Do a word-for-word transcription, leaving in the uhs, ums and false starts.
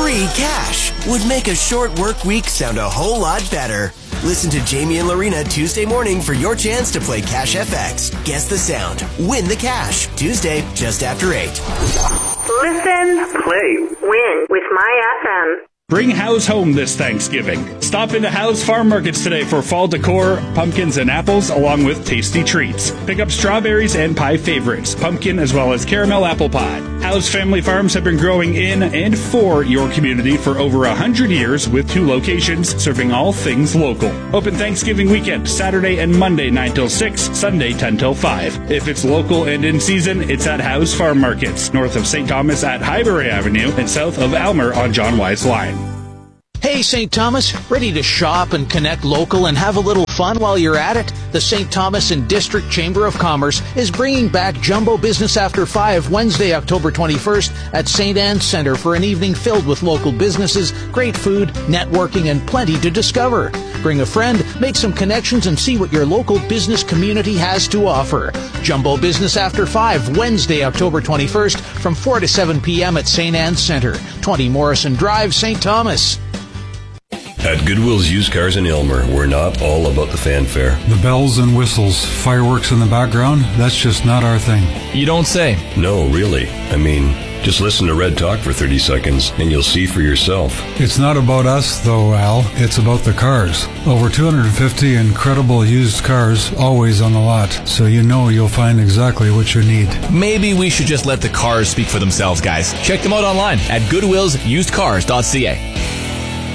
free cash would make a short work week sound a whole lot better. Listen to Jamie and Lorena Tuesday morning for your chance to play Cash F X. Guess the sound. Win the cash. Tuesday, just after eight. Listen, play, win with My F M. Bring Howe's home this Thanksgiving. Stop into Howe's Farm Markets today for fall decor, pumpkins and apples, along with tasty treats. Pick up strawberries and pie favorites, pumpkin as well as caramel apple pie. Howe's family farms have been growing in and for your community for over one hundred years with two locations serving all things local. Open Thanksgiving weekend, Saturday and Monday nine till six, Sunday ten till five. If it's local and in season, it's at Howe's Farm Markets, north of Saint Thomas at Highbury Avenue and south of Almer on John Wise Line. Hey, Saint Thomas, ready to shop and connect local and have a little fun while you're at it? The Saint Thomas and District Chamber of Commerce is bringing back Jumbo Business After five Wednesday, October twenty-first at Saint Anne's Centre for an evening filled with local businesses, great food, networking, and plenty to discover. Bring a friend, make some connections, and see what your local business community has to offer. Jumbo Business After five Wednesday, October twenty-first from four to seven p.m. at Saint Anne's Centre, twenty Morrison Drive, Saint Thomas. At Goodwill's Used Cars in Aylmer, we're not all about the fanfare. The bells and whistles, fireworks in the background, that's just not our thing. You don't say. No, really. I mean, just listen to Red Talk for thirty seconds and you'll see for yourself. It's not about us, though, Al. It's about the cars. Over two hundred fifty incredible used cars always on the lot, so you know you'll find exactly what you need. Maybe we should just let the cars speak for themselves, guys. Check them out online at goodwills used cars dot c a.